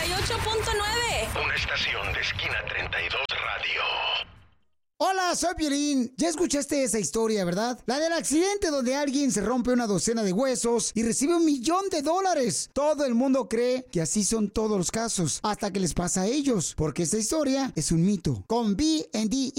98.9. Una estación de Esquina 32 Radio. Hola, soy Piolín. Ya escuchaste esa historia, ¿verdad? La del accidente donde alguien se rompe una docena de huesos y recibe $1,000,000. Todo el mundo cree que así son todos los casos, hasta que les pasa a ellos, porque esta historia es un mito. Con B&D